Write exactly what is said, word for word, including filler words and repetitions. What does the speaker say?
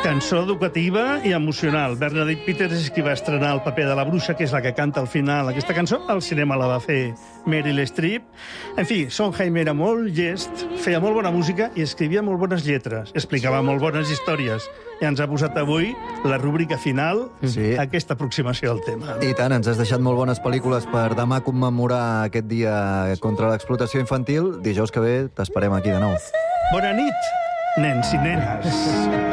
Cançó educativa i emocional. Bernadette Peters és qui va estrenar el paper de la bruixa, que és la que canta al final aquesta cançó. Al cinema la va fer Meryl Streep. En fi, Sondheim era molt llest, feia molt bona música i escrivia molt bones lletres. Explicava molt bones històries. I ens ha posat avui la rúbrica final, Sí. aquesta aproximació al tema. I tant, ens has deixat molt bones pel·lícules per demà commemorar aquest dia contra l'explotació infantil. Dijous que ve t'esperem aquí de nou. Bona nit, nens i nenes.